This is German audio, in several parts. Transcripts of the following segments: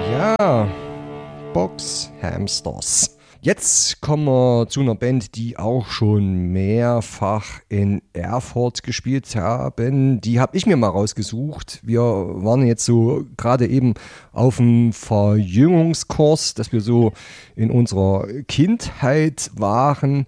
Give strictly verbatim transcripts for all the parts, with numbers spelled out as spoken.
Ja, Box Hamsters. Jetzt kommen wir zu einer Band, die auch schon mehrfach in Erfurt gespielt haben. Die habe ich mir mal rausgesucht. Wir waren jetzt so gerade eben auf einem Verjüngungskurs, dass wir so in unserer Kindheit waren.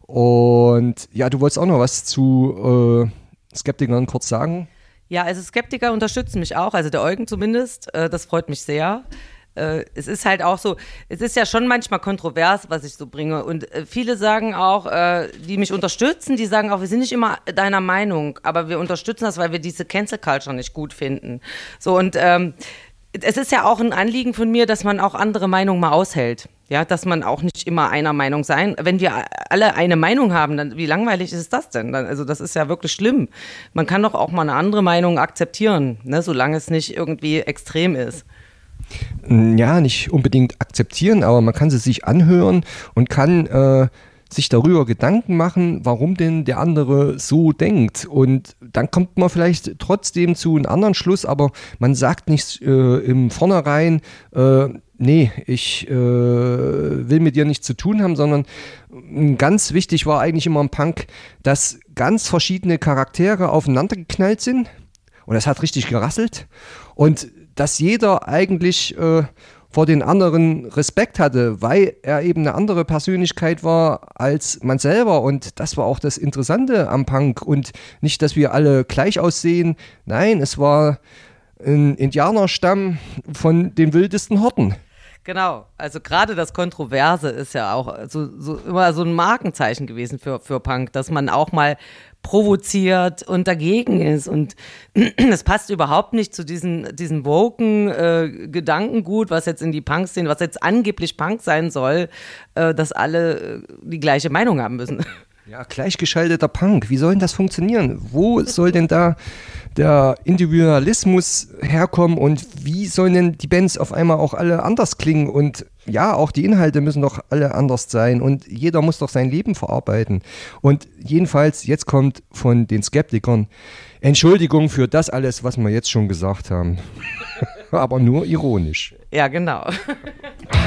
Und ja, du wolltest auch noch was zu äh, Skeptikern kurz sagen? Ja, also Skeptiker unterstützen mich auch, also der Eugen zumindest. Äh, das freut mich sehr. Es ist halt auch so, es ist ja schon manchmal kontrovers, was ich so bringe, und viele sagen auch, die mich unterstützen, die sagen auch, wir sind nicht immer deiner Meinung, aber wir unterstützen das, weil wir diese Cancel Culture nicht gut finden. So, und ähm, es ist ja auch ein Anliegen von mir, dass man auch andere Meinungen mal aushält. Ja, dass man auch nicht immer einer Meinung sein. Wenn wir alle eine Meinung haben, dann wie langweilig ist das denn? Dann, also das ist ja wirklich schlimm. Man kann doch auch mal eine andere Meinung akzeptieren, ne, solange es nicht irgendwie extrem ist. Ja, nicht unbedingt akzeptieren, aber man kann sie sich anhören und kann äh, sich darüber Gedanken machen, warum denn der andere so denkt. Und dann kommt man vielleicht trotzdem zu einem anderen Schluss, aber man sagt nicht äh, im Vornherein, äh, nee, ich äh, will mit dir nichts zu tun haben, sondern ganz wichtig war eigentlich immer im Punk, dass ganz verschiedene Charaktere aufeinander geknallt sind und das hat richtig gerasselt und dass jeder eigentlich äh, vor den anderen Respekt hatte, weil er eben eine andere Persönlichkeit war als man selber. Und das war auch das Interessante am Punk. Und nicht, dass wir alle gleich aussehen. Nein, es war ein Indianerstamm von den wildesten Horten. Genau, also gerade das Kontroverse ist ja auch so, so immer so ein Markenzeichen gewesen für, für Punk, dass man auch mal provoziert und dagegen ist, und es passt überhaupt nicht zu diesen, diesen woken äh, Gedankengut, was jetzt in die Punks sind, was jetzt angeblich Punk sein soll, äh, dass alle äh, die gleiche Meinung haben müssen. Ja, gleichgeschalteter Punk, wie soll denn das funktionieren? Wo soll denn da der Individualismus herkommen und wie sollen denn die Bands auf einmal auch alle anders klingen? Und ja, auch die Inhalte müssen doch alle anders sein und jeder muss doch sein Leben verarbeiten. Und jedenfalls, jetzt kommt von den Skeptikern Entschuldigung für das alles, was wir jetzt schon gesagt haben. Aber nur ironisch. Ja, genau.